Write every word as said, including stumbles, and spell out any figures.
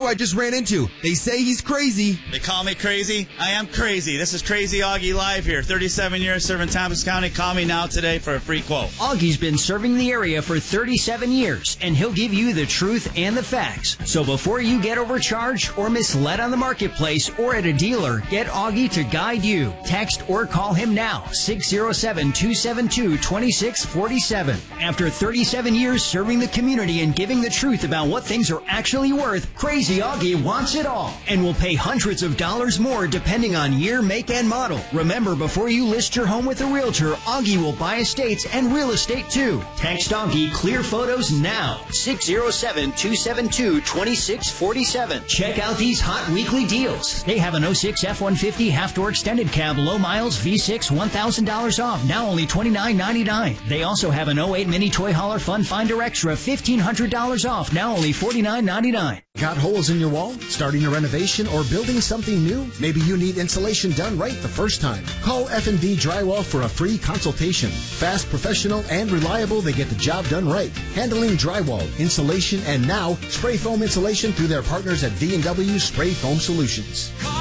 I just ran into. They say he's crazy. They call me crazy? I am crazy. This is Crazy Augie live here. thirty-seven years serving Thompson County. Call me now today for a free quote. Augie's been serving the area for thirty-seven years, and he'll give you the truth and the facts. So before you get overcharged or misled on the marketplace or at a dealer, get Augie to guide you. Text or call him now, six oh seven, two seven two, two six four seven. After thirty-seven years serving the community and giving the truth about what things are actually worth, Crazy Augie wants it all and will pay hundreds of dollars more depending on year, make, and model. Remember, before you list your home with a realtor, Augie will buy estates and real estate too. Text Augie clear photos now, six oh seven, two seven two, two six four seven. Check out these hot weekly deals. They have an oh six F one fifty half-door extended cab, low miles, V six, one thousand dollars off, now only twenty-nine ninety-nine. They also have an oh eight Mini Toy Hauler Fun Finder Extra, fifteen hundred dollars off, now only forty-nine ninety-nine. Got holes in your wall? Starting a renovation or building something new? Maybe you need insulation done right the first time. Call F and V Drywall for a free consultation. Fast, professional, and reliable, they get the job done right. Handling drywall, insulation, and now spray foam insulation through their partners at V and W Spray Foam Solutions.